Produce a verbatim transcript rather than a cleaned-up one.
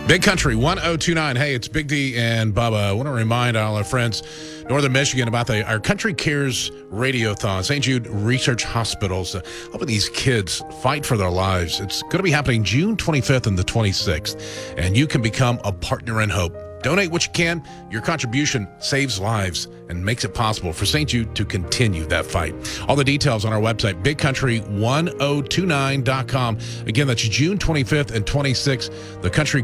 Big Country one oh two nine. Hey, it's Big D and Bubba. I want to remind all our friends, Northern Michigan, about the our Country Cares Radiothon. Saint Jude Research Hospitals uh, helping these kids fight for their lives. It's going to be happening June twenty-fifth and the twenty-sixth, and you can become a partner in hope. Donate what you can. Your contribution saves lives and makes it possible for Saint Jude to continue that fight. All the details on our website, big country one oh two nine dot com. Again, that's June twenty-fifth and twenty-sixth. The Country